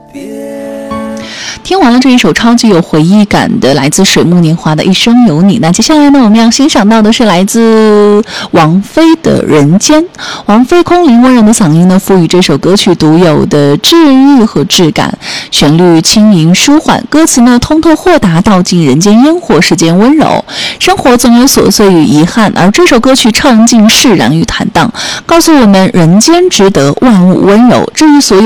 听完了这一首超级有回忆感的来自水木年华的一生有你，那接下来呢，我们要欣赏到的是来自王菲的人间。王菲空灵温柔的嗓音呢，赋予这首歌曲独有的治愈和质感，旋律轻盈舒缓，歌词呢通透豁达，道尽人间烟火，世间温柔。生活总有琐碎与遗憾，而这首歌曲唱尽释然与坦荡，告诉我们人间值得万物温柔。至于所有